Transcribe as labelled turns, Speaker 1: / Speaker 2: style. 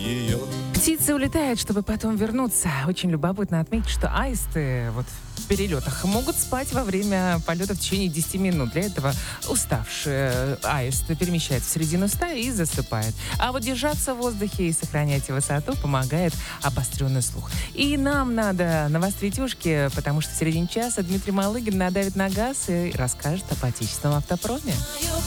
Speaker 1: ее.
Speaker 2: Птицы улетают, чтобы потом вернуться. Очень любопытно отметить, что аисты в перелетах могут спать во время полета в течение 10 минут. Для этого уставшие аисты перемещаются в середину стаи и засыпают. А вот держаться в воздухе и сохранять высоту помогает обостренный слух. И нам надо навострить ушки, потому что в середине часа Дмитрий Малыгин надавит на газ и расскажет об отечественном автопроме.